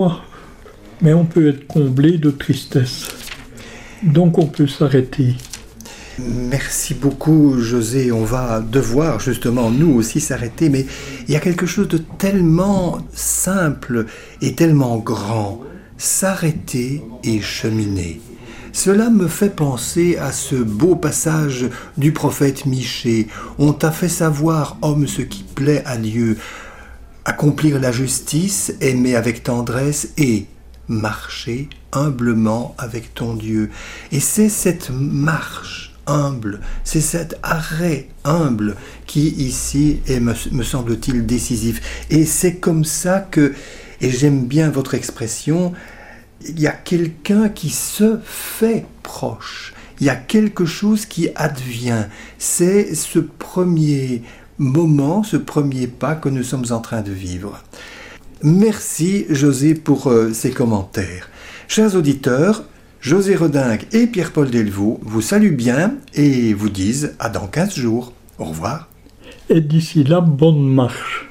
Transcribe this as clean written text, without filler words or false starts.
Mais on peut être comblé de tristesse. Donc on peut s'arrêter. Merci beaucoup, José. On va devoir justement nous aussi s'arrêter, mais il y a quelque chose de tellement simple et tellement grand. S'arrêter et cheminer. Cela me fait penser à ce beau passage du prophète Michée. On t'a fait savoir, homme, ce qui plaît à Dieu, accomplir la justice, aimer avec tendresse et marcher humblement avec ton Dieu. Et c'est cette marche humble, c'est cet arrêt humble qui ici est, me semble-t-il, décisif. Et c'est comme ça que, et j'aime bien votre expression, il y a quelqu'un qui se fait proche. Il y a quelque chose qui advient. C'est ce premier moment, ce premier pas que nous sommes en train de vivre. Merci José pour ces commentaires. Chers auditeurs, José Redingue et Pierre-Paul Delvaux vous saluent bien et vous disent à dans 15 jours. Au revoir. Et d'ici là, bonne marche.